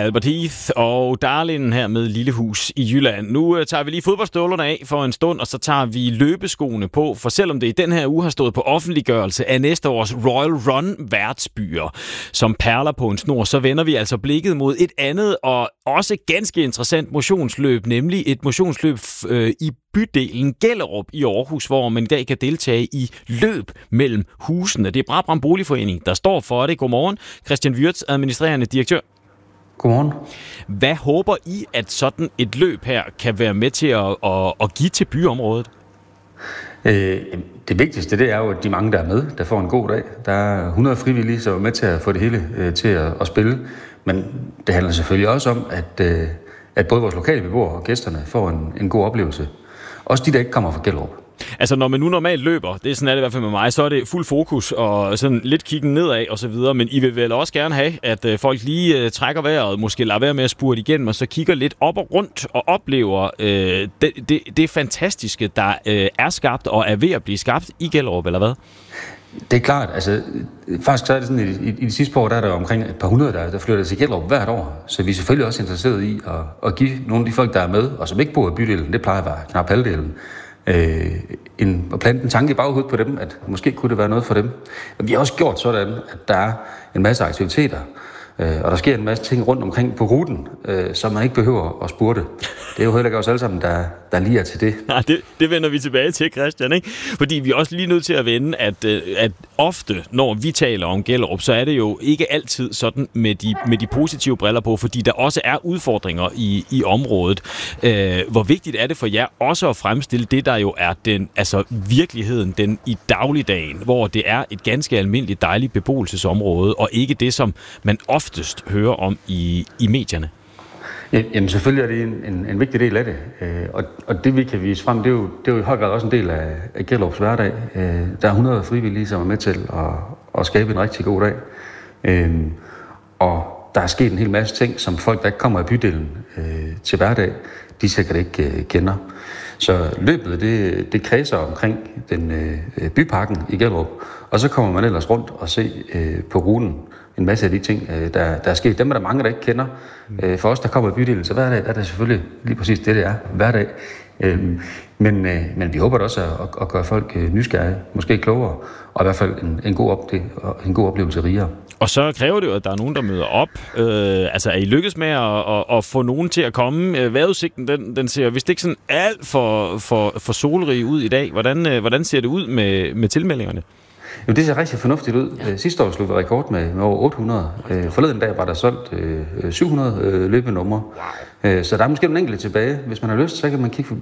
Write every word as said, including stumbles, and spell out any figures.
Albert Heath og Darlin her med Lillehus i Jylland. Nu tager vi lige fodboldstøvlerne af for en stund, og så tager vi løbeskoene på, for selvom det i den her uge har stået på offentliggørelse af næste års Royal Run værtsbyer som perler på en snor, så vender vi altså blikket mod et andet og også ganske interessant motionsløb, nemlig et motionsløb øh, i bydelen Gellerup i Aarhus, hvor man i dag kan deltage i løb mellem husene. Det er Brabrand Boligforening, der står for det. Godmorgen, Christian Würtz, administrerende direktør. Godmorgen. Hvad håber I, at sådan et løb her kan være med til at, at, at give til byområdet? Øh, det vigtigste, det er jo, at de mange, der er med, der får en god dag. Der er hundrede frivillige, som er med til at få det hele øh, til at, at spille. Men det handler selvfølgelig også om, at, øh, at både vores lokale beboere og gæsterne får en, en god oplevelse. Også de, der ikke kommer fra Gellerup. Altså, når man nu normalt løber, det er sådan er det i hvert fald med mig, så er det fuld fokus og sådan lidt kiggen nedad og så videre, men I vil vel også gerne have, at øh, folk lige øh, trækker vejret, måske lader være med at spurte igennem, og så kigger lidt op og rundt og oplever øh, det, det, det fantastiske, der øh, er skabt og er ved at blive skabt i Gellerup, eller hvad? Det er klart, altså faktisk så er det sådan, i, i, i de sidste par år, der er der omkring et par hundrede, der, der flytter til Gellerup hvert år, så vi er selvfølgelig også interesseret i at, at give nogle af de folk, der er med, og som ikke bor i bydelen, det plejer at være knap halvdelen, øh, en, at plante en tanke i baghovedet på dem, at måske kunne det være noget for dem. Og vi har også gjort sådan, at der er en masse aktiviteter, øh, og der sker en masse ting rundt omkring på ruten, øh, som man ikke behøver at spurte. Det er jo heller ikke os alle sammen, der, der lige er til det. Nej, det, det vender vi tilbage til, Christian, ikke? Fordi vi er også lige nødt til at vende, at, at ofte, når vi taler om Gellerup, så er det jo ikke altid sådan med de, med de positive briller på, fordi der også er udfordringer i, i området. Øh, hvor vigtigt er det for jer også at fremstille det, der jo er den, altså virkeligheden, den i dagligdagen, hvor det er et ganske almindeligt dejligt beboelsesområde, og ikke det, som man oftest hører om i, i medierne? Jamen selvfølgelig er det en, en, en vigtig del af det, øh, og, og det vi kan vise frem, det er jo, det er jo i høj grad også en del af, af Gellerups hverdag. Øh, der er hundrede frivillige, som er med til at, at skabe en rigtig god dag, øh, og der er sket en hel masse ting, som folk, der ikke kommer i bydelen øh, til hverdag, de sikkert ikke øh, kender. Så løbet, det, det kredser omkring den øh, byparken i Gellerup, og så kommer man ellers rundt og se øh, på ruten en masse af de ting, øh, der, der er sket. Dem er der mange, der ikke kender. Øh, for os, der kommer i bydelen, så hverdag er det selvfølgelig lige præcis det, det er. Hverdag. Øh, men, øh, men vi håber da også at, at gøre folk øh, nysgerrige, måske klogere, og i hvert fald en, en, god, op, en god oplevelse rigere. Og så kræver det jo, at der er nogen, der møder op. Øh, altså, er I lykkes med at, at, at få nogen til at komme? Vejrudsigten, den, den ser vist ikke sådan alt for, for, for solrig ud i dag. Hvordan, hvordan ser det ud med, med tilmeldingerne? Jo, det ser rigtig fornuftigt ud. Sidste år slog vi rekord med, med over otte hundrede. Forleden dag var der solgt øh, syv hundrede øh, løbenumre. Wow. Så der er måske en enkelt tilbage. Hvis man har lyst, så kan man kigge